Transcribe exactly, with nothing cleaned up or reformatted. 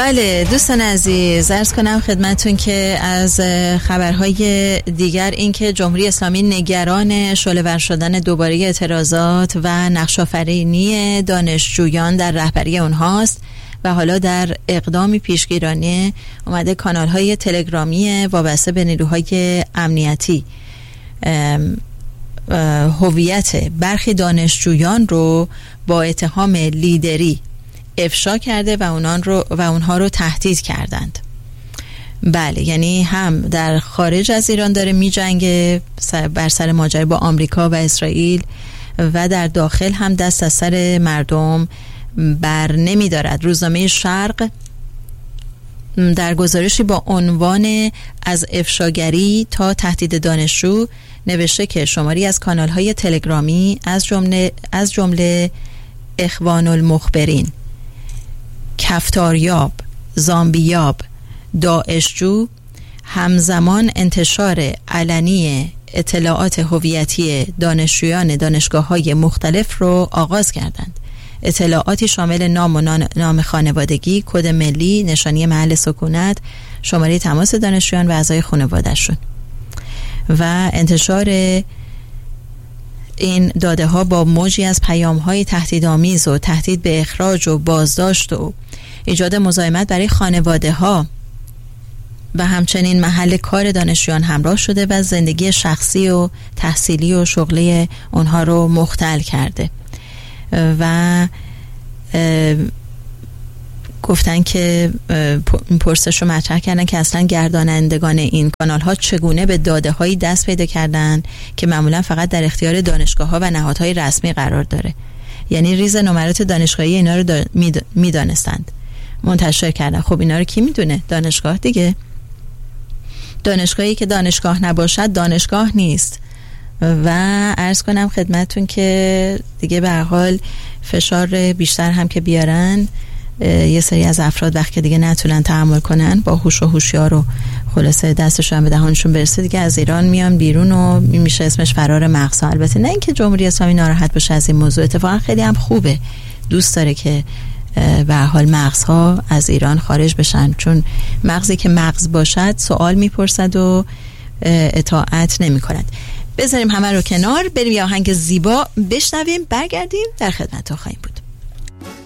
بله دوستان عزیز، عرض کنم خدمتون که از خبرهای دیگر این که جمهوری اسلامی نگران شعله‌ور شدن دوباره اعتراضات و نقش‌آفرینی دانشجویان در رهبری اونهاست و حالا در اقدامی پیشگیرانه اومده کانال‌های تلگرامی وابسته به نیروهای امنیتی هویت برخی دانشجویان رو با اتهام لیدری افشا کرده و اونان رو و اونها رو تهدید کردند. بله، یعنی هم در خارج از ایران داره می جنگه بر سر ماجرا با آمریکا و اسرائیل و در داخل هم دست از سر مردم بر نمی دارد. روزنامه شرق در گزارشی با عنوان از افشاگری تا تهدید دانشجو نوشته که شماری از کانال‌های تلگرامی از جمله از جمله اخوان المخبرین، کفتاریاب، زامبیاب، داعشجو همزمان انتشار علنی اطلاعات هویتی دانشجویان دانشگاه‌های مختلف رو آغاز کردند. اطلاعاتی شامل نام و نام خانوادگی، کد ملی، نشانی محل سکونت، شماره تماس دانشجویان و اعضای خانواده‌شون و انتشار این داده ها با موجی از پیام های تهدیدآمیز و تهدید به اخراج و بازداشت و ایجاد مزاحمت برای خانواده ها و همچنین محل کار دانشجویان همراه شده و زندگی شخصی و تحصیلی و شغلی اونها رو مختل کرده و گفتن که این پرسش رو مطرح کردن که اصلا گردانندگان این کانال ها چگونه به داده هایی دست پیدا کردن که معمولا فقط در اختیار دانشگاه ها و نهادهای رسمی قرار داره. یعنی ریز نمرات دانشگاهی اینا رو دا میدانستند، منتشر کردن. خب اینا رو کی میدونه؟ دانشگاه دیگه. دانشگاهی که دانشگاه نباشد دانشگاه نیست. و عرض کنم خدمتون که دیگه به هر حال فشار بیشتر هم که بیارن، یه سری از افراد وقتی دیگه نتونن تحمل کنن با هوش و هوشیار و خلاصه دستشون به دهانشون برسه دیگه از ایران میان بیرون و میشه اسمش فرار مغزها. البته نه اینکه جمهوری اسلامی ناراحت باشه از این موضوع، اتفاقا خیلی هم خوبه، دوست داره که به هر حال مغزها از ایران خارج بشن، چون مغزی که مغز باشد سوال میپرسد و اطاعت نمیکند. بذاریم همه رو کنار، بریم یه آهنگ زیبا بشنویم، برگردیم در خدمتتون خواهیم بود.